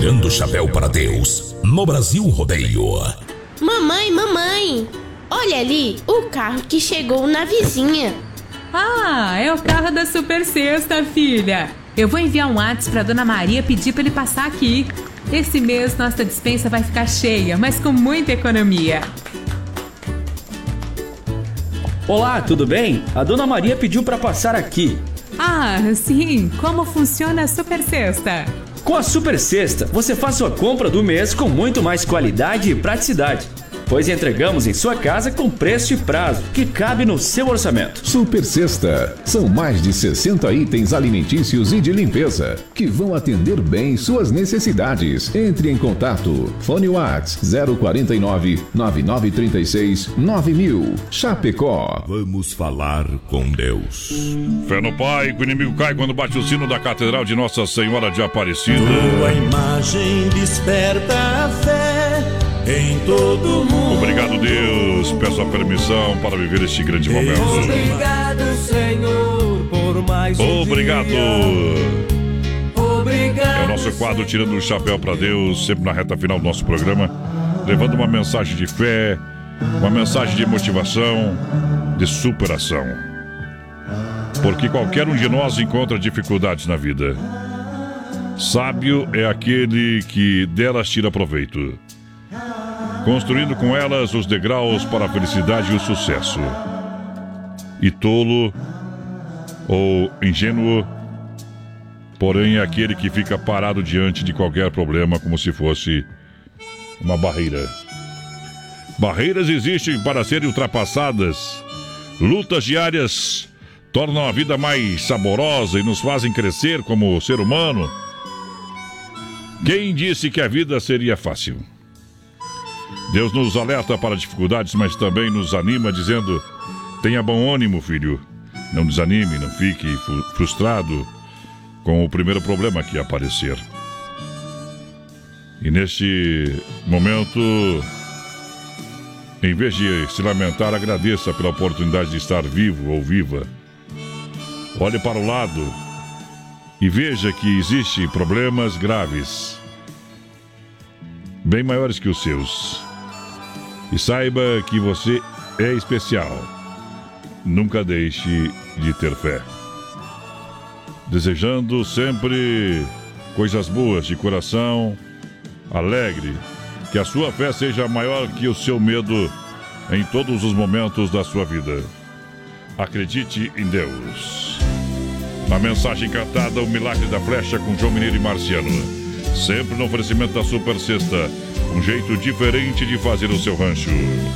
Tirando o chapéu para Deus, no Brasil Rodeio. Mamãe, olha ali o carro que chegou na vizinha. Ah, é o carro da Super Sexta, filha. Eu vou enviar um WhatsApp pra Dona Maria pedir pra ele passar aqui. Esse mês nossa despensa vai ficar cheia, mas com muita economia. Olá, tudo bem? A Dona Maria pediu para passar aqui. Ah, sim. Como funciona a Super Sexta? Com a Super Sexta, você faz sua compra do mês com muito mais qualidade e praticidade, pois entregamos em sua casa com preço e prazo que cabe no seu orçamento. Super Sexta. São mais de 60 itens alimentícios e de limpeza que vão atender bem suas necessidades. Entre em contato. Fone WhatsApp 049 9936 9000. Chapecó. Vamos falar com Deus. Fé no Pai, que o inimigo cai quando bate o sino da Catedral de Nossa Senhora de Aparecida. Tua imagem desperta a fé em todo mundo. Obrigado, Deus. Peço a permissão para viver este grande momento. Obrigado, Senhor, por mais um Obrigado. Obrigado. É o nosso quadro Tirando o Chapéu para Deus, sempre na reta final do nosso programa, levando uma mensagem de fé, uma mensagem de motivação, de superação. Porque qualquer um de nós encontra dificuldades na vida. Sábio é aquele que delas tira proveito, construindo com elas os degraus para a felicidade e o sucesso. E tolo ou ingênuo, porém, é aquele que fica parado diante de qualquer problema como se fosse uma barreira. Barreiras existem para serem ultrapassadas. Lutas diárias tornam a vida mais saborosa e nos fazem crescer como ser humano. Quem disse que a vida seria fácil? Deus nos alerta para dificuldades, mas também nos anima dizendo: tenha bom ânimo, filho. Não desanime, não fique frustrado com o primeiro problema que aparecer. E neste momento, em vez de se lamentar, agradeça pela oportunidade de estar vivo ou viva. Olhe para o lado e veja que existem problemas graves, bem maiores que os seus. E saiba que você é especial. Nunca deixe de ter fé. Desejando sempre coisas boas de coração, alegre, que a sua fé seja maior que o seu medo em todos os momentos da sua vida. Acredite em Deus. Na mensagem cantada, o Milagre da Flecha com João Mineiro e Marciano. Sempre no oferecimento da Super Sexta. Um jeito diferente de fazer o seu rancho.